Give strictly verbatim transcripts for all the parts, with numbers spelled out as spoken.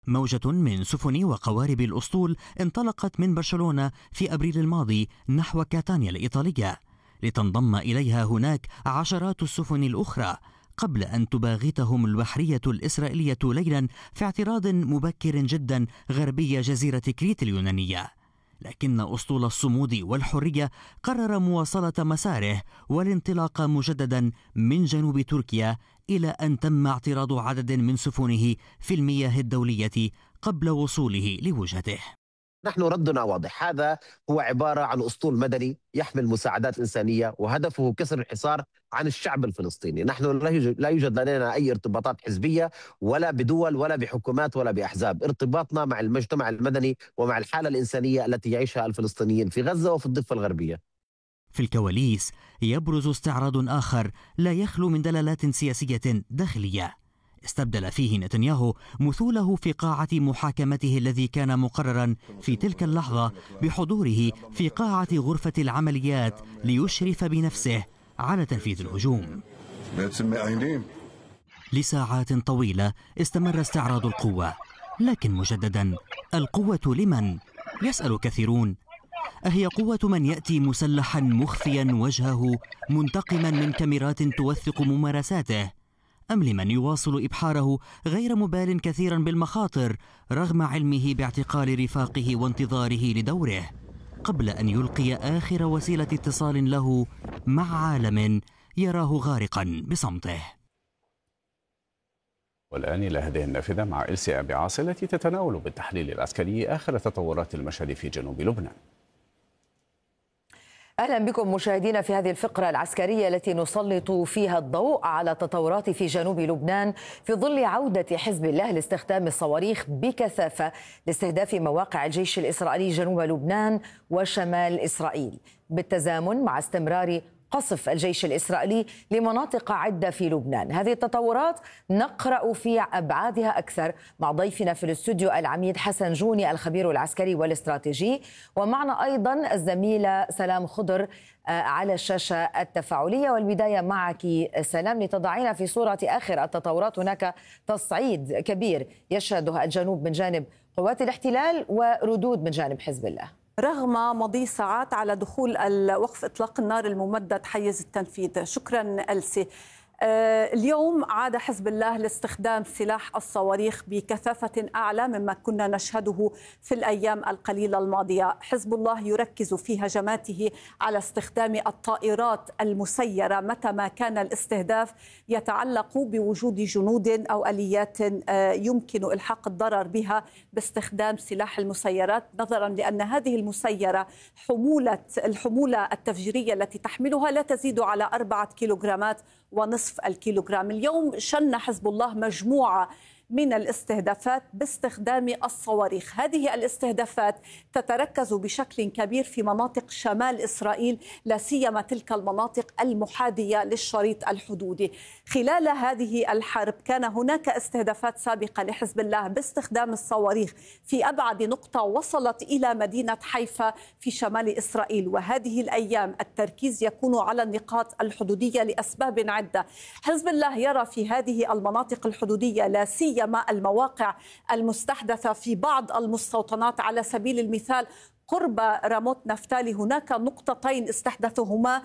موجة من سفن وقوارب الأسطول انطلقت من برشلونة في أبريل الماضي نحو كاتانيا الإيطالية، لتنضم إليها هناك عشرات السفن الأخرى قبل أن تباغتهم البحرية الإسرائيلية ليلا في اعتراض مبكر جدا غربي جزيرة كريت اليونانية. لكن أسطول الصمود والحرية قرر مواصلة مساره والانطلاق مجددا من جنوب تركيا إلى أن تم اعتراض عدد من سفنه في المياه الدولية قبل وصوله لوجهته. نحن ردنا واضح، هذا هو عبارة عن أسطول مدني يحمل مساعدات إنسانية وهدفه كسر الحصار عن الشعب الفلسطيني. نحن لا يوجد لدينا أي ارتباطات حزبية ولا بدول ولا بحكومات ولا بأحزاب. ارتباطنا مع المجتمع المدني ومع الحالة الإنسانية التي يعيشها الفلسطينيين في غزة وفي الضفة الغربية. في الكواليس يبرز استعراض آخر لا يخلو من دلالات سياسية داخلية، استبدل فيه نتنياهو مثوله في قاعة محاكمته الذي كان مقررا في تلك اللحظة بحضوره في قاعة غرفة العمليات ليشرف بنفسه على تنفيذ الهجوم. لساعات طويلة استمر استعراض القوة، لكن مجددا القوة لمن؟ يسأل كثيرون. أهي قوة من يأتي مسلحا مخفيا وجهه منتقما من كاميرات توثق ممارساته، أم لمن يواصل إبحاره غير مبال كثيرا بالمخاطر رغم علمه باعتقال رفاقه وانتظاره لدوره قبل أن يلقي آخر وسيلة اتصال له مع عالم يراه غارقا بصمته؟ والآن إلى هذه النافذة مع إلسي أبي عاصي التي تتناول بالتحليل العسكري آخر تطورات المشهد في جنوب لبنان. أهلا بكم مشاهدينا في هذه الفقرة العسكرية التي نسلط فيها الضوء على التطورات في جنوب لبنان في ظل عودة حزب الله لاستخدام الصواريخ بكثافة لاستهداف مواقع الجيش الإسرائيلي جنوب لبنان وشمال إسرائيل، بالتزامن مع استمرار قصف الجيش الإسرائيلي لمناطق عدة في لبنان. هذه التطورات نقرأ في أبعادها أكثر مع ضيفنا في الاستوديو العميد حسن جوني الخبير العسكري والاستراتيجي، ومعنا أيضا الزميلة سلام خضر على الشاشة التفاعلية. والبداية معك سلام لتضعينا في صورة آخر التطورات. هناك تصعيد كبير يشهده الجنوب من جانب قوات الاحتلال وردود من جانب حزب الله رغم مضي ساعات على دخول الوقف إطلاق النار الممدد حيز التنفيذ. شكرا ألسي. اليوم عاد حزب الله لاستخدام سلاح الصواريخ بكثافة أعلى مما كنا نشهده في الأيام القليلة الماضية. حزب الله يركز في هجماته على استخدام الطائرات المسيرة متى ما كان الاستهداف يتعلق بوجود جنود أو آليات يمكن إلحاق الضرر بها باستخدام سلاح المسيرات، نظرا لأن هذه المسيرة حمولة الحمولة التفجيرية التي تحملها لا تزيد على أربعة كيلوغرامات ونصف الكيلوغرام. اليوم شن حزب الله مجموعة من الاستهدافات باستخدام الصواريخ. هذه الاستهدافات تتركز بشكل كبير في مناطق شمال إسرائيل، لا سيما تلك المناطق المحاذية للشريط الحدودي. خلال هذه الحرب كان هناك استهدافات سابقة لحزب الله باستخدام الصواريخ في أبعد نقطة وصلت إلى مدينة حيفا في شمال إسرائيل، وهذه الأيام التركيز يكون على النقاط الحدودية لأسباب عدة. حزب الله يرى في هذه المناطق الحدودية لا سيما مع المواقع المستحدثة في بعض المستوطنات، على سبيل المثال قرب راموت نفتالي هناك نقطتين استحدثهما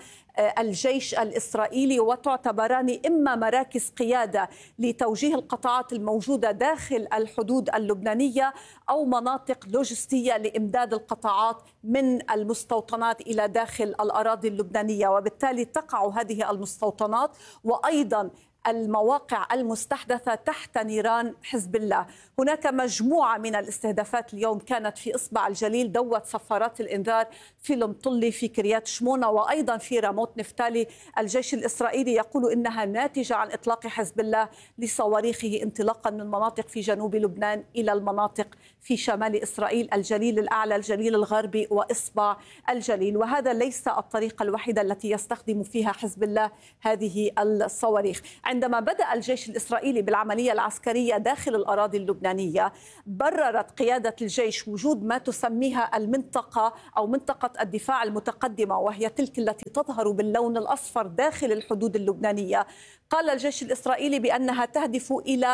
الجيش الإسرائيلي وتعتبران إما مراكز قيادة لتوجيه القطاعات الموجودة داخل الحدود اللبنانية أو مناطق لوجستية لإمداد القطاعات من المستوطنات إلى داخل الأراضي اللبنانية، وبالتالي تقع هذه المستوطنات وأيضا المواقع المستحدثة تحت نيران حزب الله. هناك مجموعة من الاستهدافات اليوم كانت في إصبع الجليل، دوت صفارات الإنذار في المطلي، في كريات شمونة، وأيضا في راموت نفتالي. الجيش الإسرائيلي يقول إنها ناتجة عن إطلاق حزب الله لصواريخه انطلاقا من مناطق في جنوب لبنان إلى المناطق في شمال إسرائيل، الجليل الأعلى، الجليل الغربي، وإصبع الجليل. وهذا ليس الطريقة الوحيدة التي يستخدم فيها حزب الله هذه الصواريخ. عندما بدأ الجيش الإسرائيلي بالعملية العسكرية داخل الأراضي اللبنانية، بررت قيادة الجيش وجود ما تسميها المنطقة أو منطقة الدفاع المتقدمة، وهي تلك التي تظهر باللون الأصفر داخل الحدود اللبنانية. قال الجيش الإسرائيلي بأنها تهدف إلى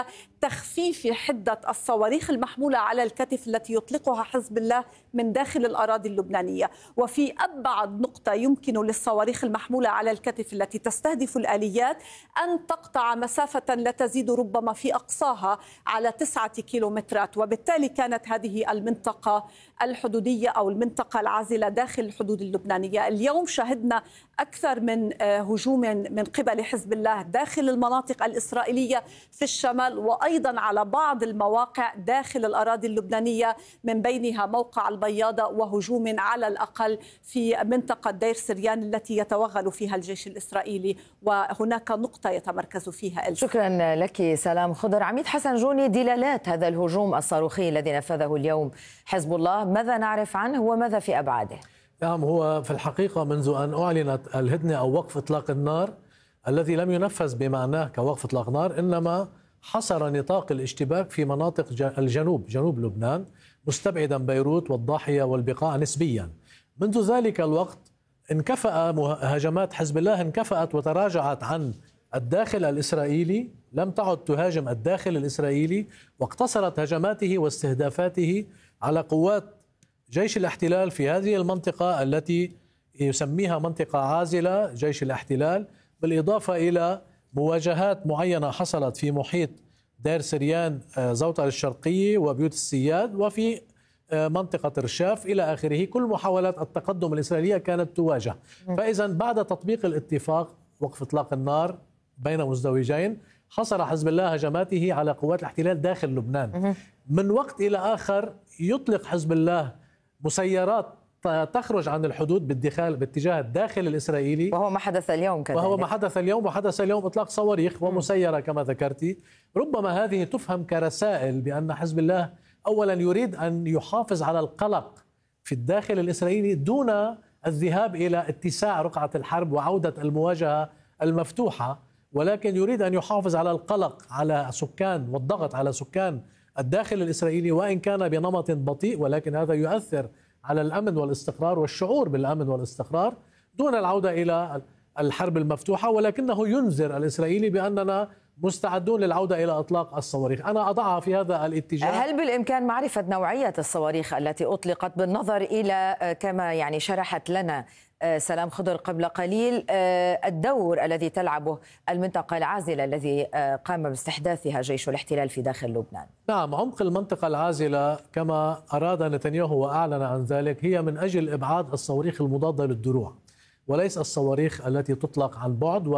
تخفيف حدة الصواريخ المحمولة على الكتف التي يطلقها حزب الله من داخل الأراضي اللبنانية. وفي أبعد نقطة يمكن للصواريخ المحمولة على الكتف التي تستهدف الآليات أن تقطع مسافة لا تزيد ربما في أقصاها على تسعة كيلومترات، وبالتالي كانت هذه المنطقة الحدودية أو المنطقة العازلة داخل الحدود اللبنانية. اليوم شهدنا أكثر من هجوم من قبل حزب الله داخل المناطق الإسرائيلية في الشمال، وأيضا على بعض المواقع داخل الأراضي اللبنانية، من بينها موقع البياضة وهجوم على الأقل في منطقة دير سريان التي يتوغل فيها الجيش الإسرائيلي، وهناك نقطة يتمركز فيها الجيش. شكرا لك سلام خضر. عميد حسن جوني، دلالات هذا الهجوم الصاروخي الذي نفذه اليوم حزب الله ماذا نعرف عنه وماذا في أبعاده؟ نعم، هو في الحقيقة منذ أن أعلنت الهدنة أو وقف إطلاق النار الذي لم ينفذ بمعناه كوقف إطلاق نار، إنما حصر نطاق الاشتباك في مناطق الجنوب جنوب لبنان مستبعدا بيروت والضاحية والبقاع نسبيا. منذ ذلك الوقت انكفأ هجمات حزب الله انكفأت وتراجعت عن الداخل الإسرائيلي، لم تعد تهاجم الداخل الإسرائيلي، واقتصرت هجماته واستهدافاته على قوات جيش الاحتلال في هذه المنطقة التي يسميها منطقة عازلة جيش الاحتلال، بالإضافة إلى مواجهات معينة حصلت في محيط دير سريان زوطة الشرقية وبيوت السياد وفي منطقة رشاف إلى آخره. كل محاولات التقدم الإسرائيلية كانت تواجه. فإذا بعد تطبيق الاتفاق وقف إطلاق النار بين مزدوجين حصر حزب الله هجماته على قوات الاحتلال داخل لبنان. من وقت إلى آخر يطلق حزب الله مسيرات تخرج عن الحدود بالدخال باتجاه الداخل الإسرائيلي، وهو ما حدث اليوم كذلك. وهو ما حدث اليوم وحدث اليوم إطلاق صواريخ ومسيرة كما ذكرتي. ربما هذه تفهم كرسائل بأن حزب الله أولا يريد أن يحافظ على القلق في الداخل الإسرائيلي دون الذهاب إلى اتساع رقعة الحرب وعودة المواجهة المفتوحة، ولكن يريد أن يحافظ على القلق على سكان والضغط على سكان الداخل الإسرائيلي، وإن كان بنمط بطيء، ولكن هذا يؤثر على الأمن والاستقرار والشعور بالأمن والاستقرار دون العودة إلى الحرب المفتوحة. ولكنه ينذر الإسرائيلي بأننا مستعدون للعودة إلى إطلاق الصواريخ. أنا أضعها في هذا الاتجاه. هل بالإمكان معرفة نوعية الصواريخ التي أطلقت بالنظر إلى كما يعني شرحت لنا سلام خضر قبل قليل الدور الذي تلعبه المنطقة العازلة الذي قام باستحداثها جيش الاحتلال في داخل لبنان؟ نعم، عمق المنطقة العازلة كما أراد نتنياهو وأعلن عن ذلك هي من أجل إبعاد الصواريخ المضادة للدروع وليس الصواريخ التي تطلق عن بعد.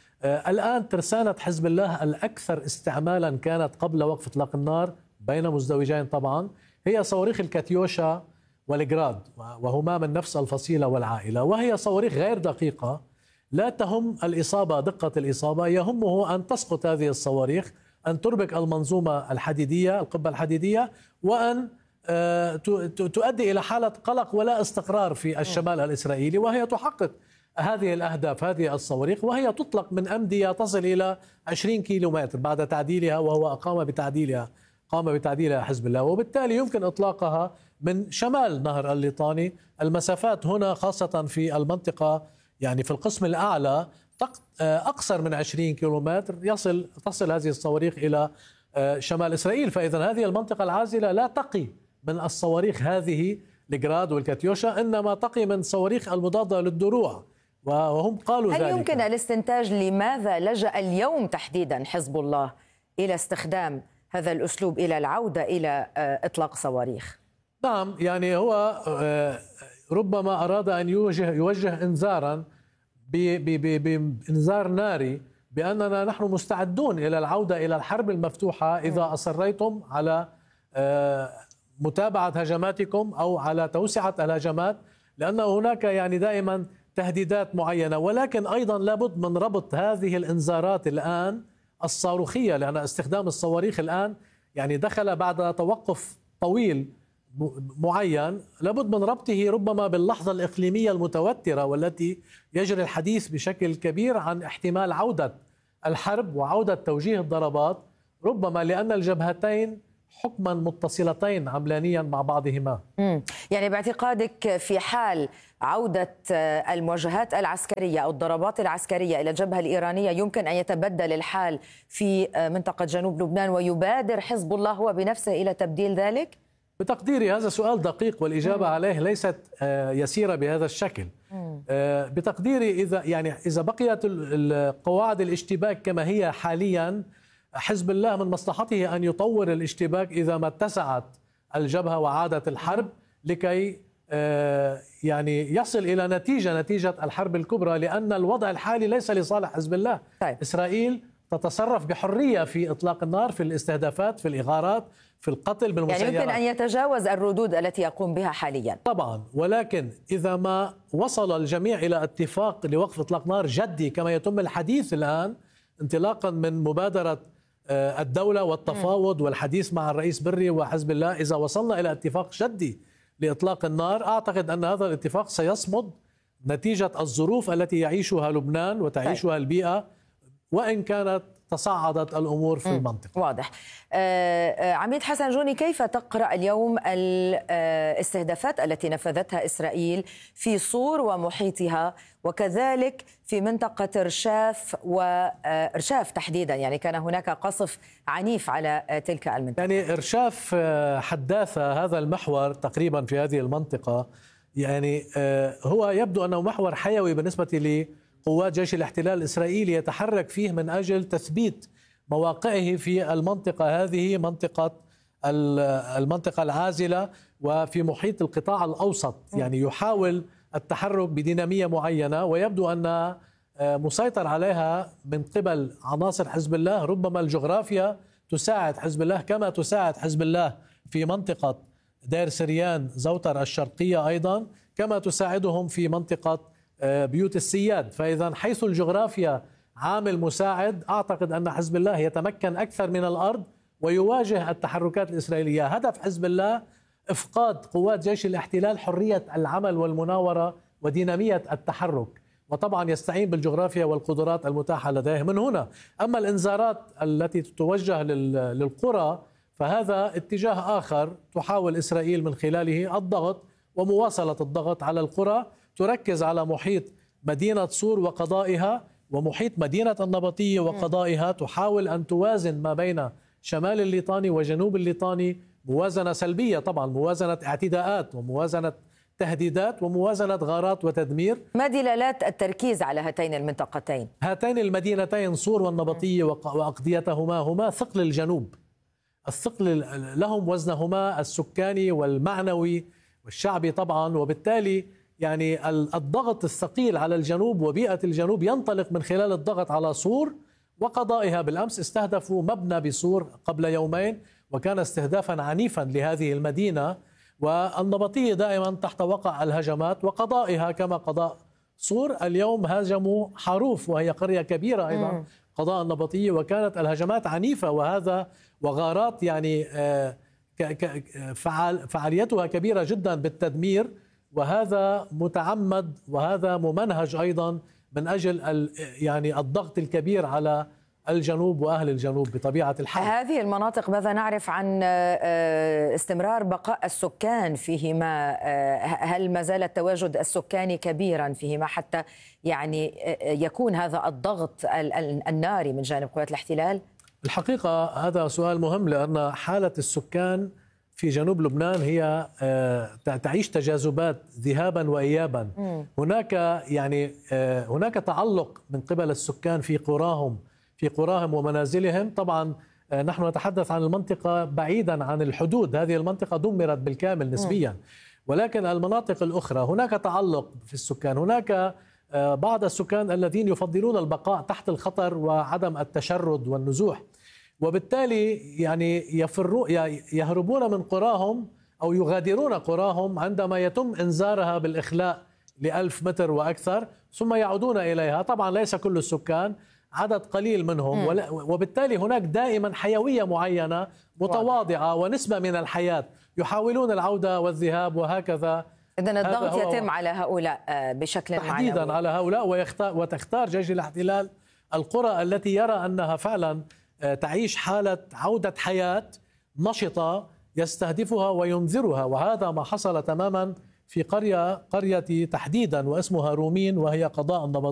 والآن ترسانة حزب الله الأكثر استعمالا كانت قبل وقف إطلاق النار بين مزدوجين طبعا هي صواريخ الكاتيوشا والجراد، وهما من نفس الفصيلة والعائلة، وهي صواريخ غير دقيقة لا تهم الإصابة دقة الإصابة، يهمه أن تسقط هذه الصواريخ، أن تربك المنظومة الحديدية القبة الحديدية، وأن تؤدي إلى حالة قلق ولا استقرار في الشمال الإسرائيلي، وهي تحقق هذه الأهداف. هذه الصواريخ وهي تطلق من أمدية تصل إلى عشرين كيلومتر بعد تعديلها، وهو أقام بتعديلها قام بتعديلها حزب الله، وبالتالي يمكن إطلاقها من شمال نهر الليطاني. المسافات هنا خاصة في المنطقة يعني في القسم الأعلى أقصر من عشرين كيلومتر يصل تصل هذه الصواريخ إلى شمال إسرائيل. فإذا هذه المنطقة العازلة لا تقي من الصواريخ هذه الجراد والكاتيوشا، إنما تقي من صواريخ المضادة للدروع، وهم قالوا هل ذلك. هل يمكن الاستنتاج لماذا لجأ اليوم تحديدا حزب الله إلى استخدام هذا الأسلوب إلى العودة إلى إطلاق صواريخ؟ نعم، يعني هو ربما أراد أن يوجه, يوجه إنذارا بإنذار ناري بأننا نحن مستعدون إلى العودة إلى الحرب المفتوحة إذا أصريتم على متابعة هجماتكم أو على توسعة الهجمات، لأن هناك يعني دائما تهديدات معينة. ولكن أيضا لابد من ربط هذه الإنذارات الآن الصاروخية، لأن استخدام الصواريخ الآن يعني دخل بعد توقف طويل معين، لابد من ربطه ربما باللحظة الإقليمية المتوترة والتي يجري الحديث بشكل كبير عن احتمال عودة الحرب وعودة توجيه الضربات، ربما لأن الجبهتين حكما متصلتين عملانيا مع بعضهما. مم. يعني باعتقادك في حال عودة المواجهات العسكرية أو الضربات العسكرية إلى الجبهة الإيرانية يمكن أن يتبدل الحال في منطقة جنوب لبنان ويبادر حزب الله هو بنفسه إلى تبديل ذلك؟ بتقديري هذا سؤال دقيق والإجابة مم. عليه ليست يسيرة بهذا الشكل. مم. بتقديري إذا يعني إذا بقيت قواعد الاشتباك كما هي حاليا، حزب الله من مصلحته أن يطور الاشتباك إذا ما اتسعت الجبهة وعادت الحرب لكي يعني يصل إلى نتيجة نتيجة الحرب الكبرى، لأن الوضع الحالي ليس لصالح حزب الله. طيب. إسرائيل تتصرف بحرية في إطلاق النار، في الاستهدافات، في الإغارات، في القتل بالمسيرات. يعني يمكن أن يتجاوز الردود التي يقوم بها حاليا. طبعا، ولكن إذا ما وصل الجميع إلى اتفاق لوقف إطلاق نار جدي كما يتم الحديث الآن، انطلاقا من مبادرة الدولة والتفاوض والحديث مع الرئيس بري وحزب الله، إذا وصلنا إلى اتفاق جدي لإطلاق النار أعتقد أن هذا الاتفاق سيصمد نتيجة الظروف التي يعيشها لبنان وتعيشها البيئة، وإن كانت تصاعدت الأمور في المنطقة. واضح. آه عميد حسن جوني، كيف تقرأ اليوم الاستهدافات التي نفذتها إسرائيل في صور ومحيطها وكذلك في منطقة رشاف ورشاف تحديدا؟ يعني كان هناك قصف عنيف على تلك المنطقة. يعني رشاف حداثة هذا المحور تقريبا في هذه المنطقة، يعني هو يبدو أنه محور حيوي بالنسبة لي قوات جيش الاحتلال الإسرائيلي يتحرك فيه من أجل تثبيت مواقعه في المنطقة هذه، منطقة المنطقة العازلة وفي محيط القطاع الأوسط. يعني يحاول التحرك بدينامية معينة ويبدو أن مسيطر عليها من قبل عناصر حزب الله. ربما الجغرافيا تساعد حزب الله كما تساعد حزب الله في منطقة دير سريان زوتر الشرقية أيضا، كما تساعدهم في منطقة بيوت السياد. فإذا حيث الجغرافيا عامل مساعد، أعتقد أن حزب الله يتمكن أكثر من الأرض ويواجه التحركات الإسرائيلية. هدف حزب الله إفقاد قوات جيش الاحتلال حرية العمل والمناورة ودينامية التحرك، وطبعا يستعين بالجغرافيا والقدرات المتاحة لديه من هنا. أما الإنذارات التي تتوجه للقرى فهذا اتجاه آخر تحاول إسرائيل من خلاله الضغط ومواصلة الضغط على القرى، تركز على محيط مدينة صور وقضائها ومحيط مدينة النبطية وقضائها، تحاول أن توازن ما بين شمال الليطاني وجنوب الليطاني موازنة سلبية، طبعا موازنة اعتداءات وموازنة تهديدات وموازنة غارات وتدمير. ما دلالات التركيز على هاتين المنطقتين؟ هاتين المدينتين صور والنبطية وأقضيتهما هما ثقل الجنوب، الثقل لهم وزنهما السكاني والمعنوي والشعبي طبعا، وبالتالي يعني الضغط الثقيل على الجنوب وبيئة الجنوب ينطلق من خلال الضغط على صور وقضائها. بالأمس استهدفوا مبنى بصور قبل يومين وكان استهدافا عنيفا لهذه المدينة، والنبطية دائما تحت وقع الهجمات وقضائها كما قضاء صور. اليوم هاجموا حروف وهي قرية كبيرة أيضا قضاء النبطية، وكانت الهجمات عنيفة وهذا وغارات يعني فعال فعاليتها كبيرة جدا بالتدمير، وهذا متعمد وهذا ممنهج أيضا من أجل يعني الضغط الكبير على الجنوب وأهل الجنوب بطبيعة الحال. هذه المناطق ماذا نعرف عن استمرار بقاء السكان فيهما؟ هل ما زال التواجد السكاني كبيرا فيهما حتى يعني يكون هذا الضغط الناري من جانب قوات الاحتلال؟ الحقيقة هذا سؤال مهم، لأن حالة السكان في جنوب لبنان هي تعيش تجاذبات ذهابا وإيابا. هناك يعني هناك تعلق من قبل السكان في قراهم في قراهم ومنازلهم. طبعا نحن نتحدث عن المنطقة بعيدا عن الحدود، هذه المنطقة دمرت بالكامل نسبيا، ولكن المناطق الأخرى هناك تعلق في السكان. هناك بعض السكان الذين يفضلون البقاء تحت الخطر وعدم التشرد والنزوح، وبالتالي يعني يفروا يهربون من قراهم أو يغادرون قراهم عندما يتم إنذارها بالإخلاء لألف متر وأكثر، ثم يعودون إليها. طبعا ليس كل السكان، عدد قليل منهم، وبالتالي هناك دائما حيوية معينة متواضعة ونسبة من الحياة، يحاولون العودة والذهاب وهكذا. إذن الضغط يتم على هؤلاء بشكل تحديدا معنوي. على هؤلاء، ويختار وتختار جيش الاحتلال القرى التي يرى أنها فعلا تعيش حالة عودة حياة نشطة يستهدفها وينذرها، وهذا ما حصل تماما في قرية قرية تحديدا واسمها رومين، وهي قضاء النبطين.